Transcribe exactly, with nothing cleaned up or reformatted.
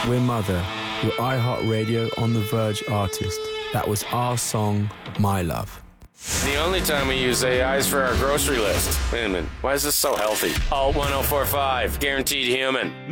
we're Mother, your iHeartRadio On The Verge artist. That was our song, My Love. The only time we use A I is for our grocery list. Wait a minute, why is this so healthy? Alt ten forty-five, guaranteed human.